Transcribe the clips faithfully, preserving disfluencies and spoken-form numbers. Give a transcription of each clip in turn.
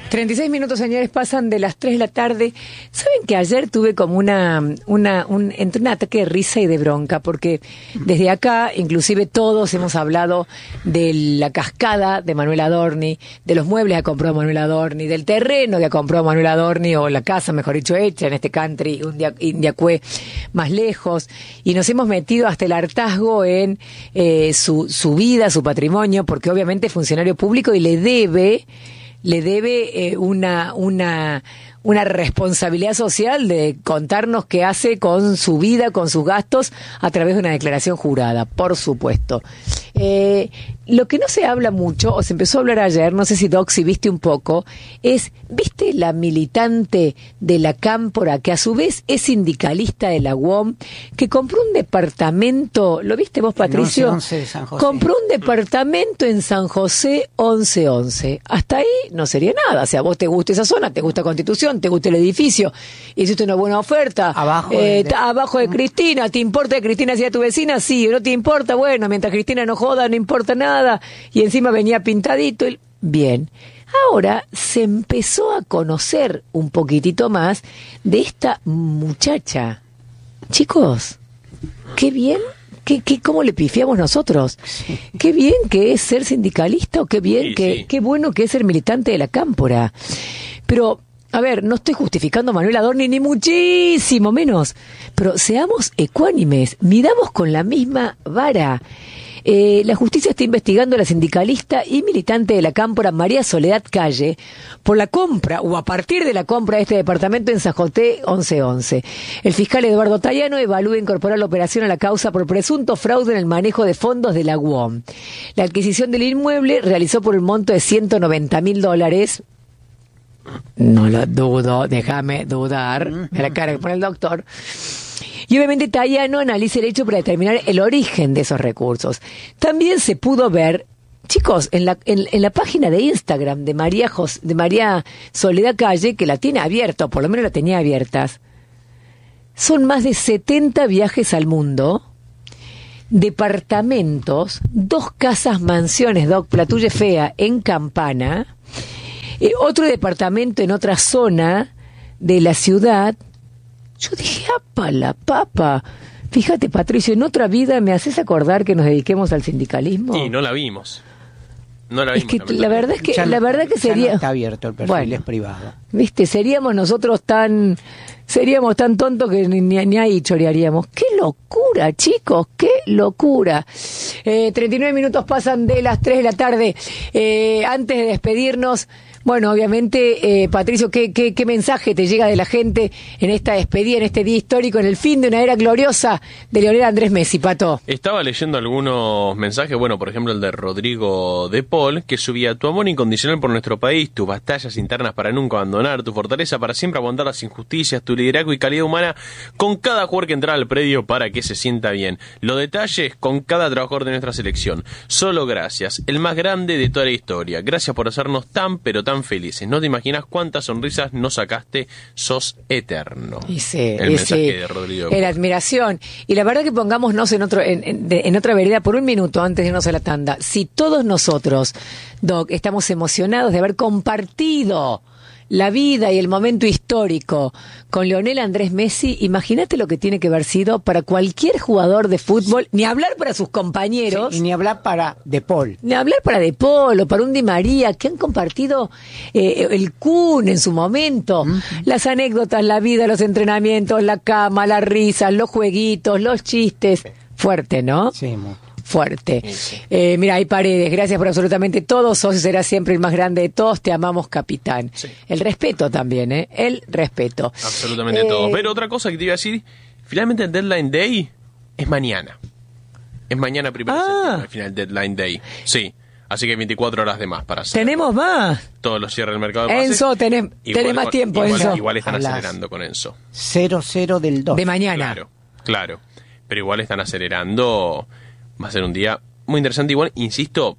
treinta y seis minutos, señores, pasan de las tres de la tarde. ¿Saben que ayer tuve como una, una, un, entre un ataque de risa y de bronca? Porque desde acá, inclusive todos hemos hablado de la cascada de Manuel Adorni, de los muebles que ha comprado Manuel Adorni, del terreno que ha comprado Manuel Adorni, o la casa, mejor dicho, hecha en este country, un Indiacué más lejos, y nos hemos metido hasta el hartazgo en eh, su, su vida, su patrimonio, porque obviamente es funcionario público y le debe... le debe eh, una, una, una responsabilidad social de contarnos qué hace con su vida, con sus gastos, a través de una declaración jurada, por supuesto. Eh, lo que no se habla mucho, o se empezó a hablar ayer, no sé si Doc, si viste un poco, es, ¿viste la militante de la Cámpora, que a su vez es sindicalista de la U O M, que compró un departamento, ¿lo viste vos, Patricio? En once once de San José. Compró un departamento en San José once once. Hasta ahí no sería nada. O sea, vos te gusta esa zona, te gusta Constitución, te gusta el edificio, hiciste una buena oferta. Abajo eh, de... abajo de Cristina, ¿te importa que Cristina sea tu vecina? Sí, ¿no te importa? Bueno, mientras Cristina no joda, no importa nada. Y encima venía pintadito. El... Bien. Ahora se empezó a conocer un poquitito más de esta muchacha. Chicos, qué bien. ¿Qué, qué, ¿Cómo le pifiamos nosotros? Sí. Qué bien que es ser sindicalista, o qué bien, sí, que, sí. qué bueno que es ser militante de la Cámpora. Pero, a ver, no estoy justificando a Manuel Adorni, ni muchísimo menos, pero seamos ecuánimes, midamos con la misma vara. Eh, la justicia está investigando a la sindicalista y militante de la Cámpora María Soledad Calle por la compra, o a partir de la compra de este departamento en San José once once. El fiscal Eduardo Tayano evalúa incorporar la operación a la causa por presunto fraude en el manejo de fondos de la U O M. La adquisición del inmueble realizó por un monto de ciento noventa mil dólares. No lo dudo, déjame dudar. De la cara que pone el doctor. Y obviamente Tayano analiza el hecho para determinar el origen de esos recursos. También se pudo ver, chicos, en la, en, en la página de Instagram de María, Jos, de María Soledad Calle, que la tiene abierta, o por lo menos la tenía abiertas, son más de setenta viajes al mundo, departamentos, dos casas mansiones, Doc, la tuya fea, en Campana, eh, otro departamento en otra zona de la ciudad. Yo dije, ¡apa la papa! Fíjate, Patricio, en otra vida me haces acordar que nos dediquemos al sindicalismo. Y no la vimos. No la vimos. Es que la verdad es que, ya la verdad que sería... No está abierto el perfil, bueno, es privado. Viste, seríamos nosotros tan... Seríamos tan tontos que ni, ni, ni ahí chorearíamos. ¡Qué locura, chicos! ¡Qué locura! Eh, treinta y nueve minutos pasan de las tres de la tarde. Eh, antes de despedirnos... Bueno, obviamente, eh, Patricio, ¿qué, qué, ¿qué mensaje te llega de la gente en esta despedida, en este día histórico, en el fin de una era gloriosa de Lionel Andrés Messi, Pato? Estaba leyendo algunos mensajes, bueno, por ejemplo el de Rodrigo de Paul, que subía: tu amor incondicional por nuestro país, tus batallas internas para nunca abandonar, tu fortaleza para siempre aguantar las injusticias, tu liderazgo y calidad humana con cada jugador que entra al predio para que se sienta bien. Los detalles con cada trabajador de nuestra selección. Solo gracias, el más grande de toda la historia. Gracias por hacernos tan, pero tan felices. No te imaginas cuántas sonrisas nos sacaste, sos eterno. Y sí, el y mensaje sí, de Rodrigo. En admiración. Y la verdad que pongámonos en otro, en, en, en otra vereda por un minuto antes de irnos a la tanda. Si todos nosotros, Doc, estamos emocionados de haber compartido la vida y el momento histórico con Lionel Andrés Messi, imagínate lo que tiene que haber sido para cualquier jugador de fútbol, ni hablar para sus compañeros. Sí, y ni hablar para De Paul. Ni hablar para De Paul o para un Di María, que han compartido eh, el Kun en su momento. Uh-huh. Las anécdotas, la vida, los entrenamientos, la cama, las risas, los jueguitos, los chistes. Fuerte, ¿no? Sí, muy fuerte. Sí. Eh, mira, hay Paredes, gracias por absolutamente todo, sos y serás siempre el más grande de todos, te amamos, capitán. Sí. El respeto también, ¿eh? El respeto. Absolutamente eh... todo. Pero otra cosa que te iba a decir, finalmente el Deadline Day es mañana. Es mañana primero ah. al final Deadline Day. Sí. Así que veinticuatro horas de más para hacer. ¿Tenemos más? Todos los cierres del mercado de pases. Enzo, tenés, igual, tenés más tiempo, igual, Enzo. Igual están acelerando con Enzo. cero cero del dos. De mañana. Claro, claro. Pero igual están acelerando. Va a ser un día muy interesante. Igual, insisto,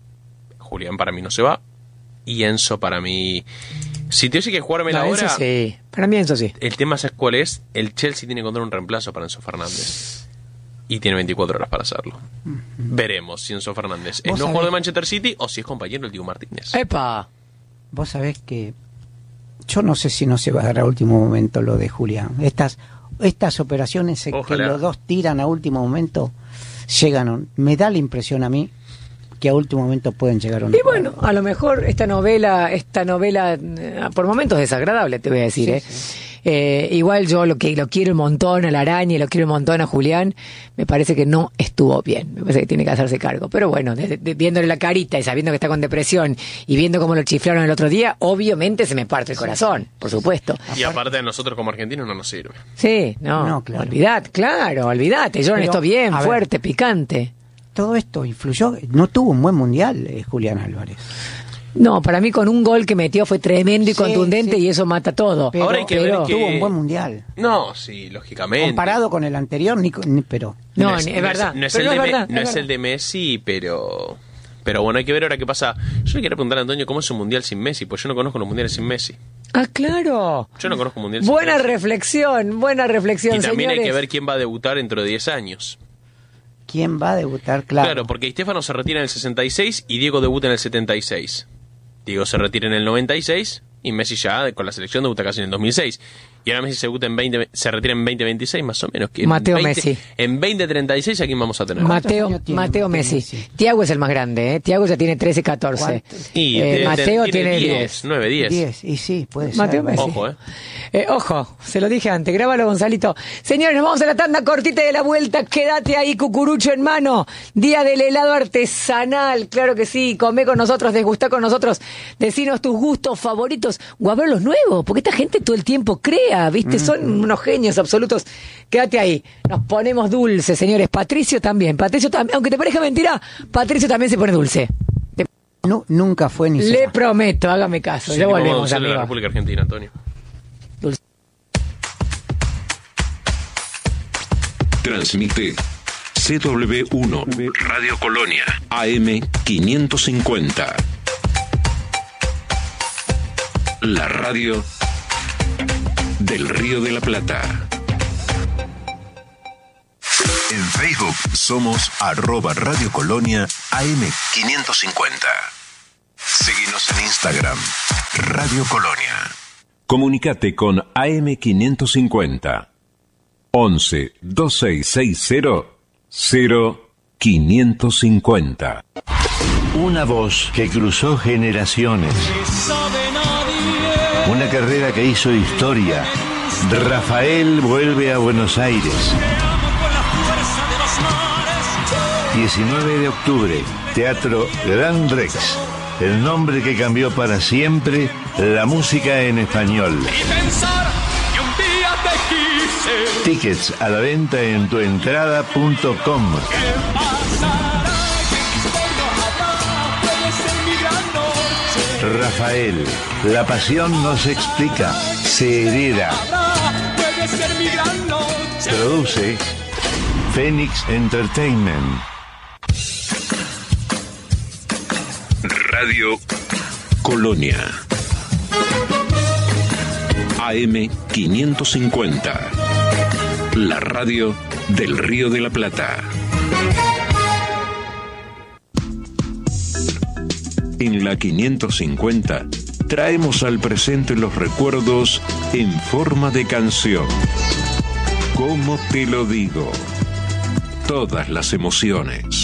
Julián para mí no se va. Y Enzo para mí... Si te que jugarme no, la hora... Enzo sí. Para mí Enzo sí. El tema, ¿sabes cuál es? El Chelsea tiene que encontrar un reemplazo para Enzo Fernández. Y tiene veinticuatro horas para hacerlo. Uh-huh. Veremos si Enzo Fernández es no jugador de Manchester City o si es compañero del Diego Martínez. ¡Epa! Vos sabés que Yo no sé si no se va a dar a último momento lo de Julián. Estas, estas operaciones en que los dos tiran a último momento, llegan, me da la impresión a mí que a último momento pueden llegar a un... Y bueno, a lo mejor esta novela, esta novela, eh, por momentos desagradable, te voy a decir, sí, ¿eh? Sí. Eh, igual yo lo que lo quiero un montón a la araña y lo quiero un montón a Julián, me parece que no estuvo bien, me parece que tiene que hacerse cargo, pero bueno, de, de, viéndole la carita y sabiendo que está con depresión y viendo cómo lo chiflaron el otro día, obviamente se me parte el corazón, por supuesto. Y aparte de nosotros como argentinos no nos sirve. Sí, no, no claro. olvidate, claro, olvidate, yo en esto bien, fuerte, ver, picante. Todo esto influyó, no tuvo un buen mundial eh, Julián Álvarez. No, para mí con un gol que metió fue tremendo y sí, contundente sí. y eso mata todo. Pero, Ahora hay que pero ver que... tuvo un buen mundial. No, sí, lógicamente. Comparado con el anterior, ni, ni pero... No, no es, es, es verdad. No es, pero el, no de, es, verdad, no es, es el de Messi, pero... Pero bueno, hay que ver ahora qué pasa. Yo le quería preguntar a Antonio cómo es un mundial sin Messi, pues yo no conozco los mundiales sin Messi. Ah, claro. Yo no conozco un mundial sin buena Messi. reflexión, buena reflexión, Y también señores. hay que ver quién va a debutar dentro de diez años. ¿Quién va a debutar? Claro. Claro, porque Stefano se retira en el sesenta y seis y Diego debuta en el setenta y seis. Diego se retira en el noventa y seis y Messi ya con la selección debuta casi en el dos mil seis. Y ahora Messi se, debuta en veinte, se retira en veinte veintiséis más o menos. Que Mateo en veinte, Messi. En veinte treinta y seis, ¿a quién vamos a tener? Mateo, Mateo, Mateo Messi. Messi. Tiago es el más grande, ¿eh? Tiago ya tiene trece, catorce. Y eh, tiene, Mateo tiene, tiene diez, nueve, diez. diez, y sí, puede Mateo ser. Messi. Ojo, ¿eh? Eh, ojo, se lo dije antes, grábalo Gonzalito. Señores, nos vamos a la tanda cortita de la vuelta, quédate ahí, cucurucho en mano. Día del helado artesanal, claro que sí, come con nosotros, degustá con nosotros, decinos tus gustos favoritos, o a ver los nuevos, porque esta gente todo el tiempo crea, ¿viste? Mm-hmm. Son unos genios absolutos. Quédate ahí, nos ponemos dulces, señores. Patricio también, Patricio también, aunque te parezca mentira, Patricio también se pone dulce. No, nunca fue ni Le será. Prometo, hágame caso, sí, ya volvemos, a amigo. la República Argentina, Antonio. Dulce. Transmite C W uno Radio Colonia A M quinientos cincuenta. La radio del Río de la Plata. En Facebook somos arroba Radio Colonia A M quinientos cincuenta. Seguinos en Instagram, Radio Colonia. Comunicate con A M quinientos cincuenta. once veintiséis sesenta cero quinientos cincuenta. Una voz que cruzó generaciones. Una carrera que hizo historia. Rafael vuelve a Buenos Aires. diecinueve de octubre, Teatro Gran Rex. El nombre que cambió para siempre la música en español. Tickets a la venta en tuentrada punto com. Rafael, la pasión no se explica, se hereda. Produce Phoenix Entertainment. Radio Colonia A M quinientos cincuenta. La radio del Río de la Plata. En la quinientos cincuenta traemos al presente los recuerdos en forma de canción. ¿Cómo te lo digo? Todas las emociones.